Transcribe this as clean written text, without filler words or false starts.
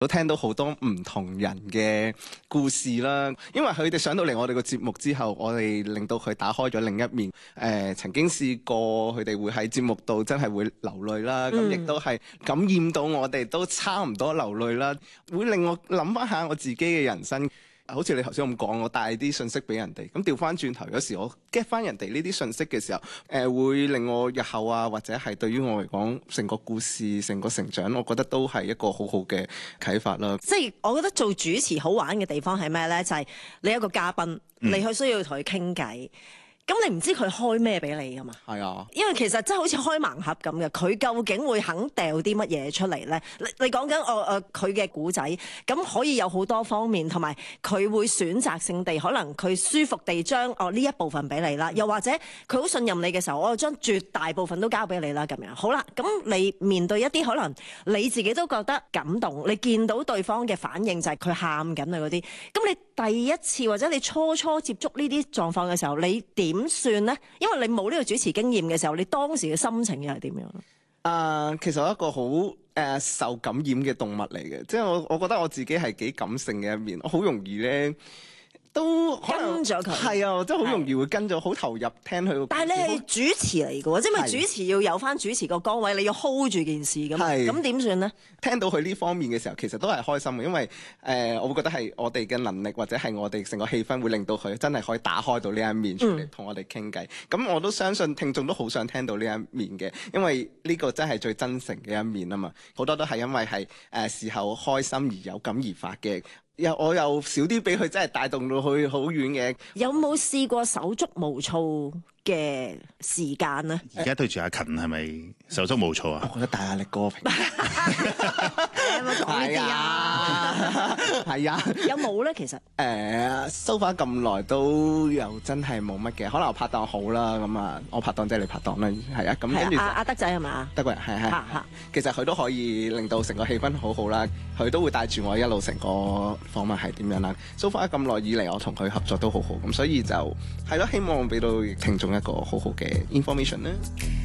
都聽到好多唔同人嘅故事啦，因為佢哋上到嚟我哋個節目之後，我哋令到佢打開咗另一面。曾經試過佢哋會喺節目度真係會流淚啦，咁亦都係感染到我哋都差唔多流淚啦，會令我諗翻下我自己嘅人生。好似你頭先咁講，我帶啲信息俾人哋，咁調翻轉頭，有時我 get 翻人哋呢啲信息嘅時候，會令我日後啊，或者係對於我嚟講，成個故事、成個成長，我覺得都係一個好好嘅啟發啦。 即係我覺得做主持好玩嘅地方係咩呢？就係你一個嘉賓，你去需要同佢傾偈。咁你唔知佢開咩俾你噶嘛？係啊，因為其實真係好似開盲盒咁嘅，佢究竟會肯掉啲乜嘢出嚟咧？你講緊佢嘅故仔，咁可以有好多方面，同埋佢會選擇性地，可能佢舒服地將呢一部分俾你啦，又或者佢好信任你嘅時候，我就將絕大部分都交俾你啦，咁樣好啦。咁你面對一啲可能你自己都覺得感動，你見到對方嘅反應就係佢喊緊啊嗰啲，咁你第一次或者你初接觸呢啲狀況嘅時候，你點算呢？因為你冇呢個主持經驗嘅時候，你當時嘅心情又係點樣？ 其實我一個好受感染嘅動物嚟嘅，即係我覺得我自己係幾感性嘅一面，我好容易咧都跟咗佢， 係啊，即係好容易會跟咗，好投入聽佢。 但係你係主持嚟嘅喎，即係咪主持要有翻主持個崗位，你要 hold 住件事咁點算呢？ 聽到佢呢方面嘅時候，其實都係開心嘅，因為我會覺得係我哋嘅能力或者係我哋成個氣氛會令到佢真係可以打開到呢一面出嚟同我哋傾偈。咁我都相信聽眾都好想聽到呢一面嘅，因為呢個真係最真誠嘅一面啊嘛。好多都係因為係事後開心而有感而發嘅。我又少啲俾佢真係帶動到去好遠嘅。有冇試過手足無措嘅時間呢？ 而家對住阿勤係咪手足無措啊？ 我覺得大壓力過平。 你有冇講呢啲啊？ 係啊。 有冇咧？其實 so far 咁耐都又真係冇乜嘅，可能我拍檔好啦，咁啊，我拍檔即係你拍檔啦，係啊，咁跟住阿德仔係嘛？ 德國人係。其實佢都可以令到成個氣氛好好啦，佢都會帶住我一路成個訪問係點樣啦。so far 咁耐以嚟，我同佢合作都好好，咁所以就係咯，希望俾到聽眾一個好好嘅 information 啦。